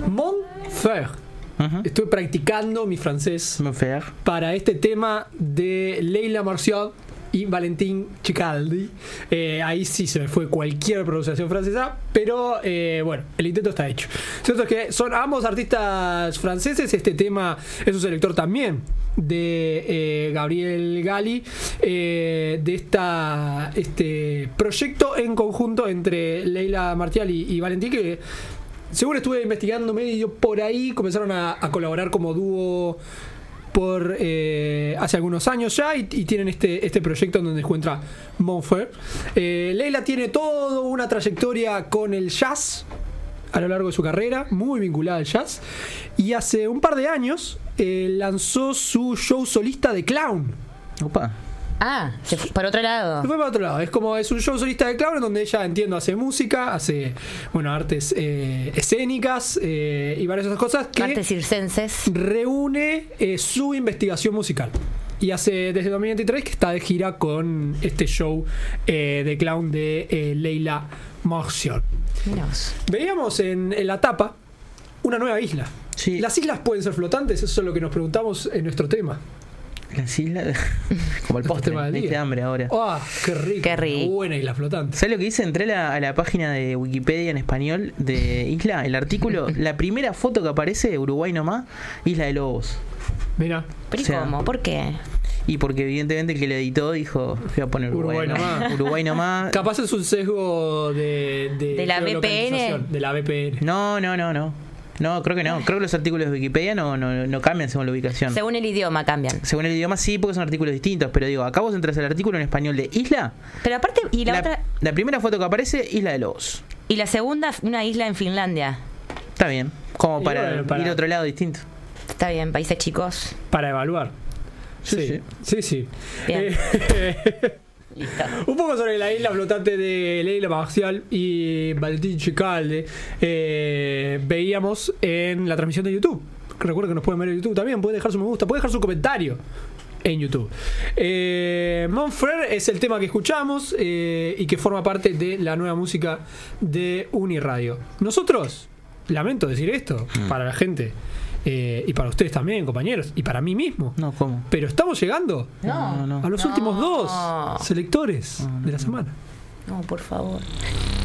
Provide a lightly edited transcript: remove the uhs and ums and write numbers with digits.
Mon Fer. Estuve practicando mi francés para este tema de Leila Marcial y Valentín Cicaldi. Ahí sí se me fue cualquier pronunciación francesa, pero bueno, el intento está hecho. Cierto es que son ambos artistas franceses. Este tema es un selector también de Gabriel Gali, de este proyecto en conjunto entre Leila Martial y Valentín, que según estuve investigando medio por ahí, comenzaron a colaborar como dúo por hace algunos años ya, y tienen este proyecto en donde encuentra Monfer. Leila tiene toda una trayectoria con el jazz a lo largo de su carrera, muy vinculada al jazz, y hace un par de años lanzó su show solista de clown. Opa. Ah, se fue para otro lado. Se fue para otro lado. Es un show solista de clown en donde ella, entiendo, hace música, hace, bueno, artes escénicas y varias otras cosas que artes circenses. Reúne su investigación musical. Y hace desde 2023 que está de gira con este show de clown de Leila Marcial. Veíamos en la tapa una nueva isla. Sí. ¿Las islas pueden ser flotantes? Eso es lo que nos preguntamos en nuestro tema. Las islas, como el postre, de hambre ahora. ¡Oh, qué rico! Qué rico. Buena isla flotante. ¿Sabes lo que hice? Entré a la página de Wikipedia en español de Isla, el artículo, la primera foto que aparece, Uruguay nomás, Isla de Lobos. Mira. ¿Pero cómo? ¿Por qué? Y porque evidentemente el que lo editó dijo, voy a poner Uruguay nomás. Uruguay nomás. Capaz es un sesgo de la VPN. De la VPN. No, creo que no. Creo que los artículos de Wikipedia no cambian según la ubicación. Según el idioma cambian. Según el idioma sí, porque son artículos distintos. Pero digo, acá vos entras al artículo en español de Isla. Pero aparte, y la otra... La primera foto que aparece, Isla de Lobos. Y la segunda, una isla en Finlandia. Está bien. Como para ir a otro lado distinto. Está bien, países chicos. Para evaluar. Sí. Bien. Listo. Un poco sobre la isla flotante de Leila Marcial y Valentín Cicaldi. Veíamos en la transmisión de YouTube. Recuerden que nos pueden ver en YouTube también. Pueden dejar su me gusta, pueden dejar su comentario en YouTube. Monfer es el tema que escuchamos y que forma parte de la nueva música de Uniradio. Nosotros, lamento decir esto para la gente, y para ustedes también, compañeros, y para mí mismo. No, ¿cómo? Pero estamos llegando a los últimos dos selectores de la semana. No, por favor.